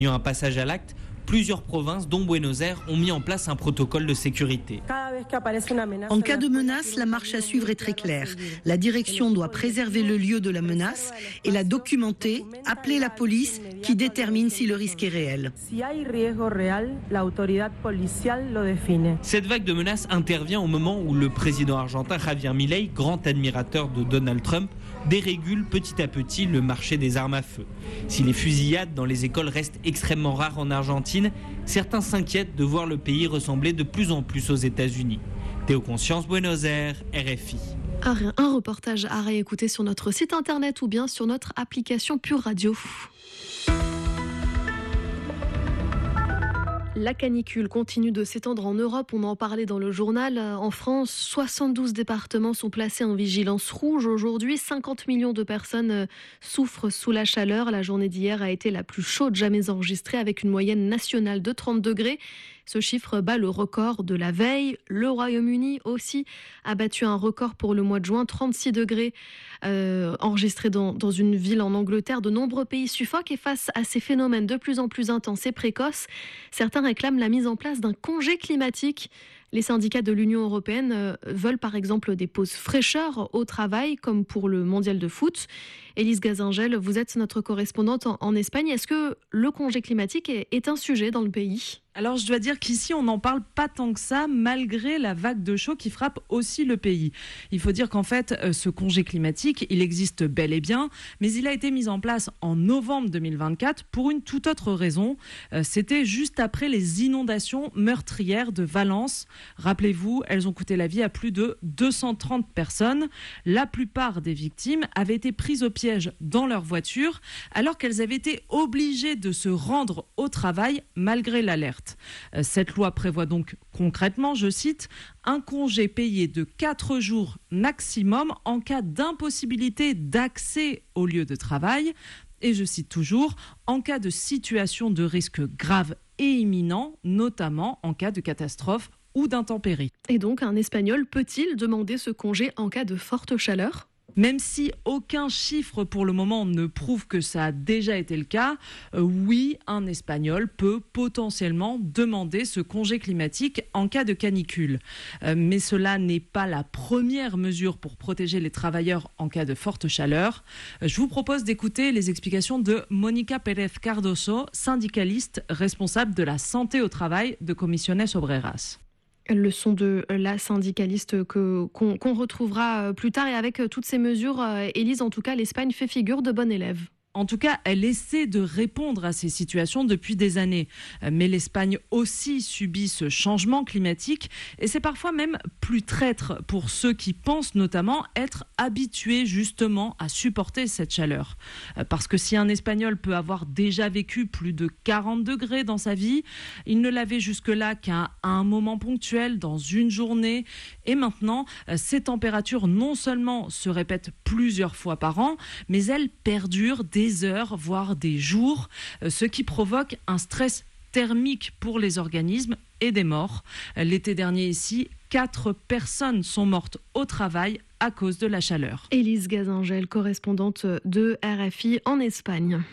Un passage à l'acte, plusieurs provinces, dont Buenos Aires, ont mis en place un protocole de sécurité. En cas de menace, la marche à suivre est très claire. La direction doit préserver le lieu de la menace et la documenter, appeler la police qui détermine si le risque est réel. Cette vague de menaces intervient au moment où le président argentin Javier Milei, grand admirateur de Donald Trump, dérégule petit à petit le marché des armes à feu. Si les fusillades dans les écoles restent extrêmement rares en Argentine, certains s'inquiètent de voir le pays ressembler de plus en plus aux États-Unis. Théo Conscience, Buenos Aires, RFI. Un reportage à réécouter sur notre site internet ou bien sur notre application Pure Radio. La canicule continue de s'étendre en Europe, on en parlait dans le journal. En France, 72 départements sont placés en vigilance rouge. Aujourd'hui, 50 millions de personnes souffrent sous la chaleur. La journée d'hier a été la plus chaude jamais enregistrée avec une moyenne nationale de 30 degrés. Ce chiffre bat le record de la veille. Le Royaume-Uni aussi a battu un record pour le mois de juin, 36 degrés enregistrés dans une ville en Angleterre. De nombreux pays suffoquent et face à ces phénomènes de plus en plus intenses et précoces, certains réclament la mise en place d'un congé climatique. Les syndicats de l'Union européenne veulent par exemple des pauses fraîcheur au travail, comme pour le mondial de foot. Élise Gazingel, vous êtes notre correspondante en Espagne. Est-ce que le congé climatique est un sujet dans le pays ? Alors je dois dire qu'ici on n'en parle pas tant que ça, malgré la vague de chaud qui frappe aussi le pays. Il faut dire qu'en fait ce congé climatique, il existe bel et bien, mais il a été mis en place en novembre 2024 pour une toute autre raison. C'était juste après les inondations meurtrières de Valence. Rappelez-vous, elles ont coûté la vie à plus de 230 personnes. La plupart des victimes avaient été prises au piège dans leur voiture, alors qu'elles avaient été obligées de se rendre au travail malgré l'alerte. Cette loi prévoit donc concrètement, je cite, un congé payé de 4 jours maximum en cas d'impossibilité d'accès au lieu de travail. Et je cite toujours, en cas de situation de risque grave et imminent, notamment en cas de catastrophe ou d'intempéries. Et donc, un Espagnol peut-il demander ce congé en cas de forte chaleur ? Même si aucun chiffre pour le moment ne prouve que ça a déjà été le cas, oui, un Espagnol peut potentiellement demander ce congé climatique en cas de canicule. Mais cela n'est pas la première mesure pour protéger les travailleurs en cas de forte chaleur. Je vous propose d'écouter les explications de Mónica Pérez Cardoso, syndicaliste responsable de la santé au travail de Comisiones Obreras. Le son de la syndicaliste qu'on retrouvera plus tard. Et avec toutes ces mesures, Élise, en tout cas, l'Espagne fait figure de bonne élève. En tout cas, elle essaie de répondre à ces situations depuis des années. Mais l'Espagne aussi subit ce changement climatique et c'est parfois même plus traître pour ceux qui pensent notamment être habitués justement à supporter cette chaleur. Parce que si un Espagnol peut avoir déjà vécu plus de 40 degrés dans sa vie, il ne l'avait jusque-là qu'à un moment ponctuel dans une journée. Et maintenant, ces températures non seulement se répètent plusieurs fois par an, mais elles perdurent des heures, voire des jours, ce qui provoque un stress thermique pour les organismes et des morts. L'été dernier ici, 4 personnes sont mortes au travail à cause de la chaleur. Élise Gazingel, correspondante de RFI en Espagne.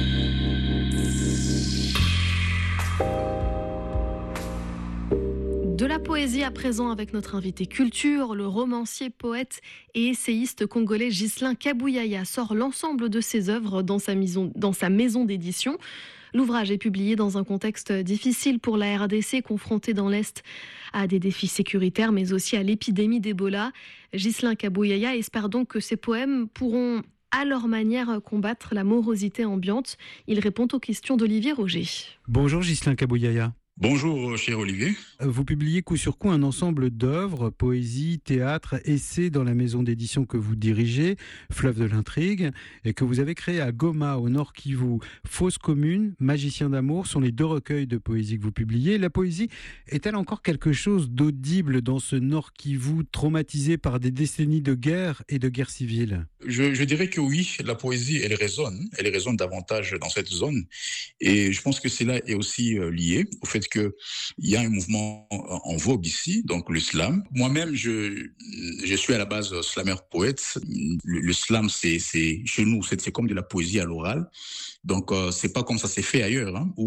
De la poésie à présent avec notre invité culture, le romancier, poète et essayiste congolais Ghislain Kabouyaya sort l'ensemble de ses œuvres dans sa maison d'édition. L'ouvrage est publié dans un contexte difficile pour la RDC, confrontée dans l'Est à des défis sécuritaires, mais aussi à l'épidémie d'Ebola. Ghislain Kabouyaya espère donc que ses poèmes pourront à leur manière combattre la morosité ambiante. Il répond aux questions d'Olivier Roger. Bonjour Ghislain Kabouyaya. Bonjour, cher Olivier. Vous publiez coup sur coup un ensemble d'œuvres, poésie, théâtre, essais dans la maison d'édition que vous dirigez, Fleuve de l'intrigue, et que vous avez créé à Goma, au Nord Kivu. Fausse commune, Magicien d'amour sont les 2 recueils de poésie que vous publiez. La poésie est-elle encore quelque chose d'audible dans ce Nord Kivu traumatisé par des décennies de guerre et de guerre civile ? Je dirais que oui, la poésie, elle résonne davantage dans cette zone. Et je pense que cela est aussi lié au fait qu'il y a un mouvement en vogue ici, donc le slam. Moi-même, je suis à la base slammer poète. Le slam, c'est chez nous, c'est comme de la poésie à l'oral. Donc, c'est pas comme ça s'est fait ailleurs, hein,